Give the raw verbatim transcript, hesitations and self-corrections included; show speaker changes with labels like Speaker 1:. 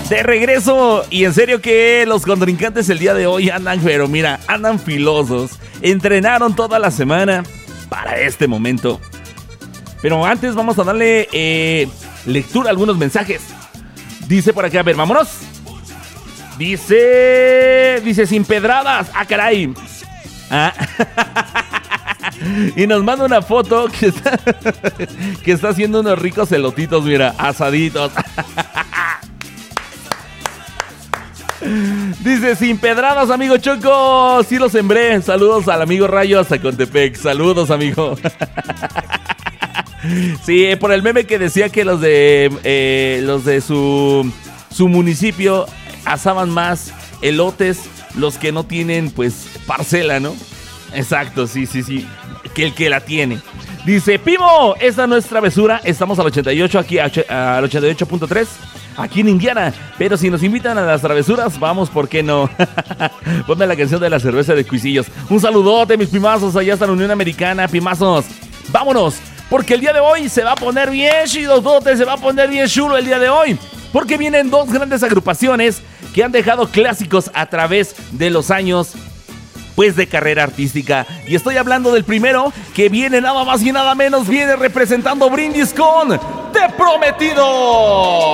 Speaker 1: De regreso, y en serio que los contrincantes el día de hoy andan, pero mira, andan filosos. Entrenaron toda la semana para este momento. Pero antes vamos a darle eh, lectura a algunos mensajes. Dice por acá, a ver, vámonos. Dice, dice sin pedradas. Ah, caray. Ah. Y nos manda una foto que está, que está haciendo unos ricos elotitos, mira, asaditos. Dice, sin pedradas, amigo Choco. Sí lo sembré. Saludos al amigo Rayo hasta Contepec. Saludos, amigo. Sí, por el meme que decía que los de eh, los de su, su municipio asaban más elotes los que no tienen, pues, parcela, ¿no? Exacto, sí, sí, sí. Que el que la tiene. Dice, Pimo, esta no es travesura. Estamos al ochenta y ocho, aquí al ochenta y ocho punto tres. Aquí en Indiana, pero si nos invitan a las travesuras, vamos, ¿por qué no? Ponme la canción de la cerveza de Cuisillos. Un saludote, mis pimazos, allá está la Unión Americana, pimazos. Vámonos, porque el día de hoy se va a poner bien chidotote, se va a poner bien chulo el día de hoy. Porque vienen dos grandes agrupaciones que han dejado clásicos a través de los años, pues, de carrera artística. Y estoy hablando del primero, que viene nada más y nada menos, viene representando Brindis con Te Prometido.